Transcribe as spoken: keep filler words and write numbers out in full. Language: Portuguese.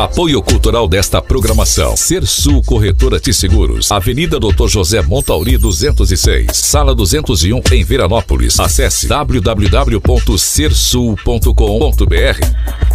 Apoio cultural desta programação: Sersul Corretora de Seguros, Avenida doutor José Montauri duzentos e seis, Sala duzentos e um, em Veranópolis. Acesse w w w ponto sersul ponto com ponto b r.